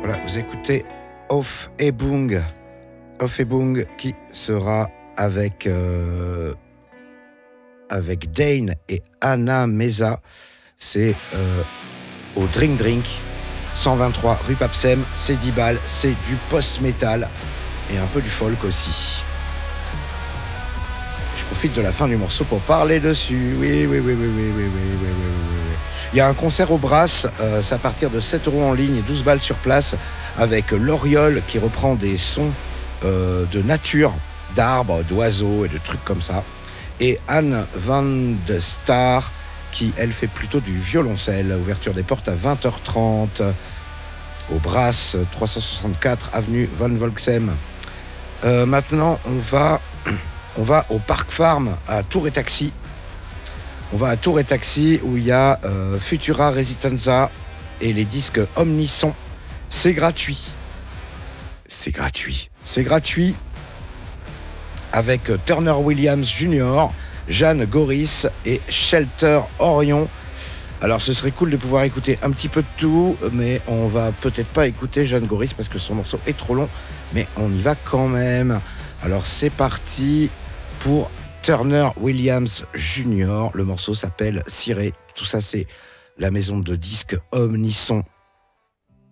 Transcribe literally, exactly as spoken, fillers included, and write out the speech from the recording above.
Voilà, vous écoutez Off et Bung. Off et Bung qui sera avec, euh, avec Dane et Anna Meza. C'est euh, au Drink Drink, cent vingt-trois rue Papsem. C'est dix balles, c'est du post-metal et un peu du folk aussi. Je profite de la fin du morceau pour parler dessus. Oui, oui, oui, oui, oui, oui, oui, oui, oui, oui, oui. Il y a un concert au Brass, euh, c'est à partir de sept euros en ligne et douze balles sur place, avec l'Oriole qui reprend des sons euh, de nature, d'arbres, d'oiseaux et de trucs comme ça. Et Anne Van de Star qui, elle, fait plutôt du violoncelle. Ouverture des portes à vingt heures trente au Brass, trois cent soixante-quatre avenue Van Volksem. Euh, maintenant, on va... On va au Parc Farm à Tour et Taxi. On va à Tour et Taxi où il y a euh, Futura Resistenza et les disques Omnisson. C'est gratuit. C'est gratuit. C'est gratuit avec Turner Williams junior, Jeanne Goris et Shelter Orion. Alors ce serait cool de pouvoir écouter un petit peu de tout, mais on va peut-être pas écouter Jeanne Goris parce que son morceau est trop long, mais on y va quand même. Alors c'est parti pour Turner Williams junior Le morceau s'appelle Ciré. Tout ça, c'est la maison de disques Omnisson.